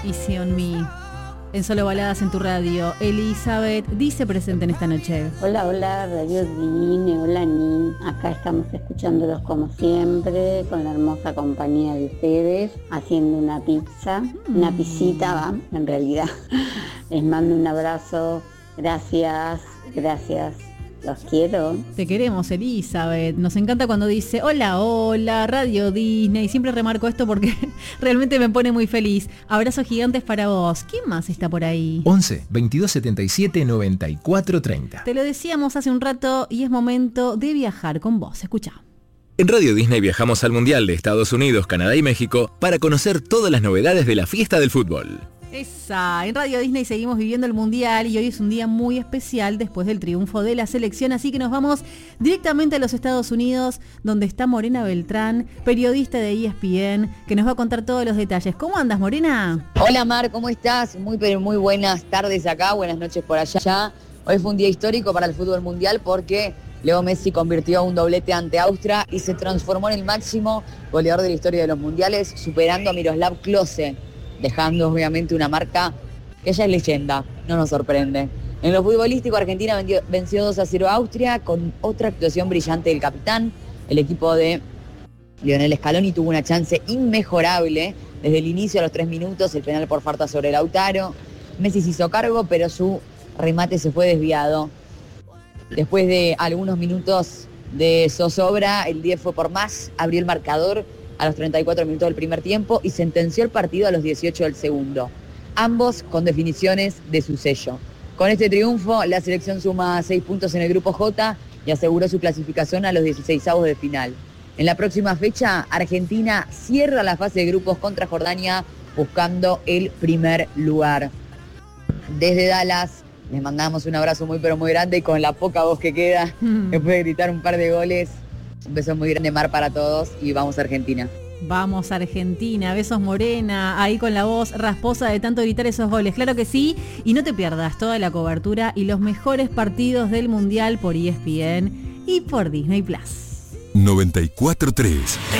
Easy on Me. En Solo Baladas en tu radio, Elizabeth dice presente en esta noche. Hola, hola, Radio Dine, hola Nin. Acá estamos escuchándolos como siempre, con la hermosa compañía de ustedes, haciendo una pizza, una pisita, va, en realidad. Les mando un abrazo, gracias, los quiero. Te queremos, Elizabeth. Nos encanta cuando dice hola, hola, Radio Disney. Siempre remarco esto porque realmente me pone muy feliz. Abrazos gigantes para vos. ¿Quién más está por ahí? 11 22 77 94 30. Te lo decíamos hace un rato y es momento de viajar con vos. Escuchá. En Radio Disney viajamos al Mundial de Estados Unidos, Canadá y México para conocer todas las novedades de la fiesta del fútbol. En Radio Disney seguimos viviendo el Mundial y hoy es un día muy especial después del triunfo de la selección, así que nos vamos directamente a los Estados Unidos, donde está Morena Beltrán, periodista de ESPN, que nos va a contar todos los detalles. ¿Cómo andas, Morena? Hola, Mar, ¿cómo estás? Muy buenas tardes acá, buenas noches por allá. Hoy fue un día histórico para el fútbol mundial porque Leo Messi convirtió un doblete ante Austria y se transformó en el máximo goleador de la historia de los mundiales, superando a Miroslav Klose, dejando obviamente una marca que ya es leyenda, no nos sorprende. En lo futbolístico, Argentina venció 2-0 a Austria con otra actuación brillante del capitán. El equipo de Lionel Scaloni tuvo una chance inmejorable desde el inicio a los 3 minutos, el penal por falta sobre Lautaro. Messi se hizo cargo, pero su remate se fue desviado. Después de algunos minutos de zozobra, el 10 fue por más, abrió el marcador a los 34 minutos del primer tiempo y sentenció el partido a los 18 del segundo. Ambos con definiciones de su sello. Con este triunfo, la selección suma 6 puntos en el grupo J y aseguró su clasificación a los 16avos de final. En la próxima fecha, Argentina cierra la fase de grupos contra Jordania buscando el primer lugar. Desde Dallas les mandamos un abrazo muy grande y con la poca voz que queda, después de gritar un par de goles, un beso muy grande, Mar, para todos y vamos a Argentina. Vamos Argentina, besos Morena, ahí con la voz rasposa de tanto gritar esos goles, claro que sí, y no te pierdas toda la cobertura y los mejores partidos del Mundial por ESPN y por Disney Plus. 94.3